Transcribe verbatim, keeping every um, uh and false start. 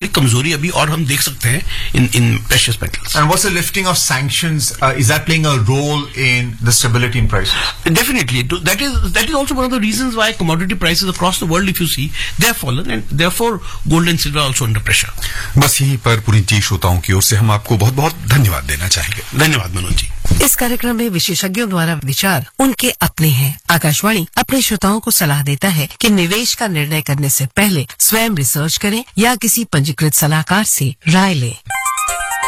कमजोरी अभी और हम देख सकते हैं इन इन precious metals. And what's the lifting of sanctions? Uh, is that playing a role in the stability in prices? Definitely. That is that is also one of the reasons why commodity prices across the world, if you see, they have fallen, and therefore gold and silver are also under pressure. बस यहीं पर पुनीत जी, श्रोताओं की ओर से हम आपको बहुत बहुत धन्यवाद देना चाहेंगे. धन्यवाद मनोज जी. इस कार्यक्रम में विशेषज्ञों द्वारा विचार उनके अपने हैं. आकाशवाणी अपने श्रोताओं को सलाह देता है कि निवेश का निर्णय करने से पहले स्वयं रिसर्च करें या किसी पंजीकृत सलाहकार से राय लें.